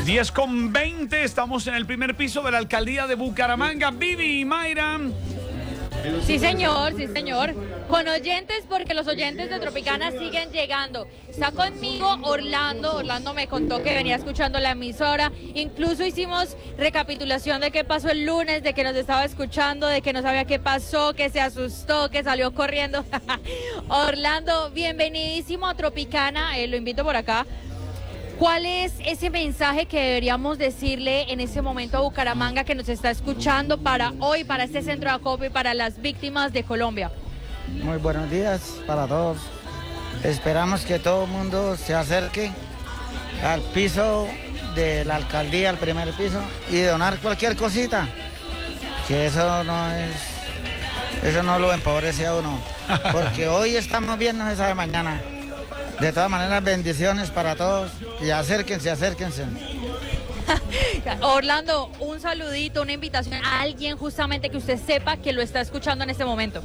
10:20, estamos en el primer piso de la alcaldía de Bucaramanga. Vivi y Mayra. Sí, señor, sí, señor. Con oyentes, porque los oyentes de Tropicana siguen llegando. Está conmigo Orlando. Orlando me contó que venía escuchando la emisora. Incluso hicimos recapitulación de qué pasó el lunes, de que nos estaba escuchando, de que no sabía qué pasó, que se asustó, que salió corriendo. Orlando, bienvenidísimo a Tropicana. Lo invito por acá. ¿Cuál es ese mensaje que deberíamos decirle en ese momento a Bucaramanga que nos está escuchando para hoy, para este centro de acopio y para las víctimas de Colombia? Muy buenos días para todos. Esperamos que todo el mundo se acerque al piso de la alcaldía, al primer piso, y donar cualquier cosita, que eso no lo empobrece a uno, porque hoy estamos bien, no se sabe mañana. De todas maneras, bendiciones para todos y acérquense. Orlando, un saludito, una invitación a alguien justamente que usted sepa que lo está escuchando en este momento.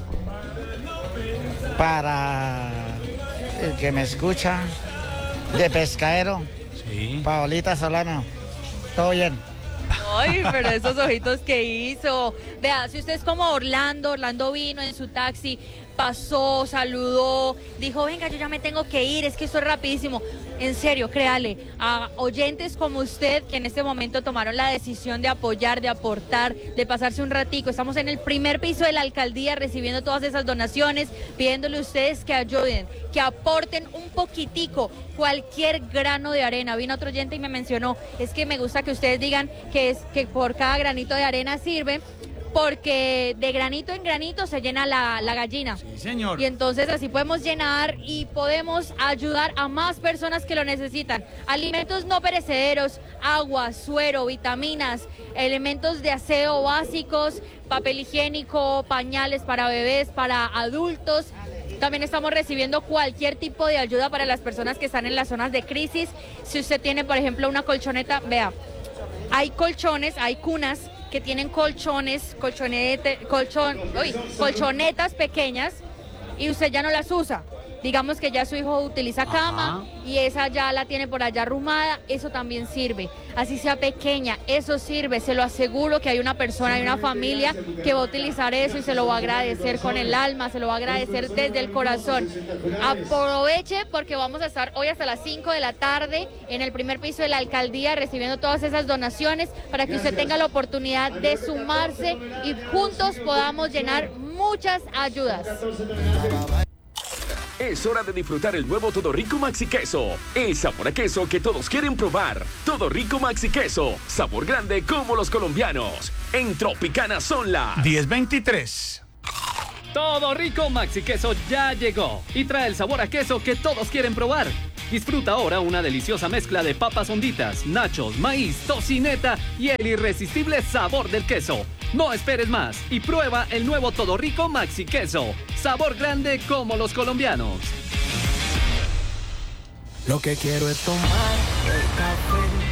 Para el que me escucha, de Pescadero, Sí. Paolita Solano, todo bien. Ay, pero esos ojitos que hizo. Vea, si usted es como Orlando vino en su taxi, pasó, saludó, dijo, venga, yo ya me tengo que ir, es que esto es rapidísimo. En serio, créale, a oyentes como usted que en este momento tomaron la decisión de apoyar, de aportar, de pasarse un ratico. Estamos en el primer piso de la alcaldía recibiendo todas esas donaciones, pidiéndole a ustedes que ayuden, que aporten un poquitico, cualquier grano de arena. Vino otro oyente y me mencionó, es que me gusta que ustedes digan que por cada granito de arena sirve, porque de granito en granito se llena la gallina. Sí, señor. Y entonces así podemos llenar y podemos ayudar a más personas que lo necesitan. Alimentos no perecederos, agua, suero, vitaminas, elementos de aseo básicos, papel higiénico, pañales para bebés, para adultos. También estamos recibiendo cualquier tipo de ayuda para las personas que están en las zonas de crisis. Si usted tiene, por ejemplo, una colchoneta, vea, hay colchones, hay cunas que tienen colchonetas pequeñas y usted ya no las usa. Digamos que ya su hijo utiliza cama y esa ya la tiene por allá arrumada, eso también sirve. Así sea pequeña, eso sirve. Se lo aseguro que hay una persona, hay una familia que va a utilizar eso y se lo va a agradecer con el alma, se lo va a agradecer desde el corazón. Aproveche porque vamos a estar hoy hasta las 5 de la tarde en el primer piso de la alcaldía recibiendo todas esas donaciones para que usted tenga la oportunidad de sumarse y juntos podamos llenar muchas ayudas. Es hora de disfrutar el nuevo Todo Rico Maxi Queso. El sabor a queso que todos quieren probar. Todo Rico Maxi Queso. Sabor grande como los colombianos. En Tropicana son las 10:23. Todo Rico Maxi Queso ya llegó y trae el sabor a queso que todos quieren probar. Disfruta ahora una deliciosa mezcla de papas honditas, nachos, maíz, tocineta y el irresistible sabor del queso. No esperes más y prueba el nuevo Todo Rico Maxi Queso. Sabor grande como los colombianos. Lo que quiero es tomar el café.